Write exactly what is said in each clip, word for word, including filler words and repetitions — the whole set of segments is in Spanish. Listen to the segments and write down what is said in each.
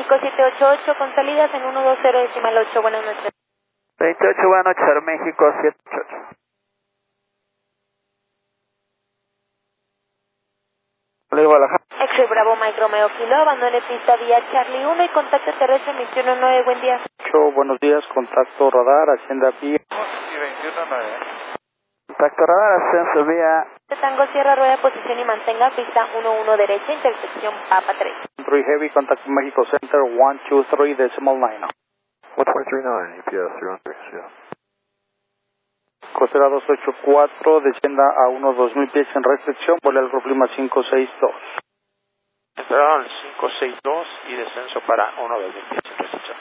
cinco siete ocho ocho con salidas en uno dos cero decimal ocho. Buenas noches. veintiocho, buenas noches, Aeroméxico siete ocho ocho. Le Guadalajara. Ex Bravo Mike Romeo Kilo, abandone pista vía Charlie uno y contacto terrestre emisión nueve. Buen día. ocho, buenos días, contacto radar, Hacienda vía. Y veintiuno nueve. Contacto radar, ascenso vía. Tango Sierra Rueda, posición y mantenga pista uno uno derecha, intersección Papa tres. three Heavy, contact México Center, one two three decimal nine. one two three nine, E P S zero three, yeah. Costera dos ocho cuatro, descienda a uno dos mil pies en restricción, vuela al Lima cinco seis dos. Entraron cinco seis dos y descenso para uno dos mil pies en recepción.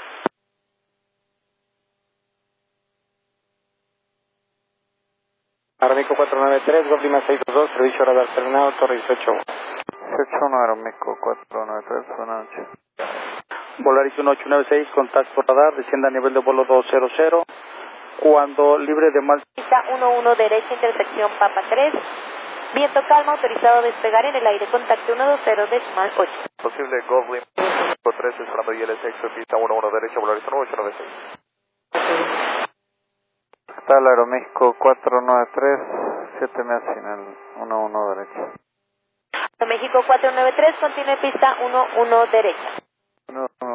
Aeroméxico cuatro nueve tres, Lima seis dos dos, servicio radar terminado, Torre dieciocho. dieciocho uno, Aeroméxico cuatro nueve tres, buenas noches. Volaris uno ocho nueve seis, contacto radar, descienda a nivel de vuelo dos cero cero. Cuando libre de mal... Pista uno uno derecha, intersección Papa tres. Viento calma, autorizado a despegar en el aire, contacto uno dos cero decimal ocho. Posible Goblin cinco tres, esperando I L S X, pista uno uno derecha, Volaris uno ocho nueve seis. Está el Aeroméxico cuatro nueve tres, siete meses en el uno uno derecha. México cuatro nueve tres, continúe pista uno uno derecha. uno uno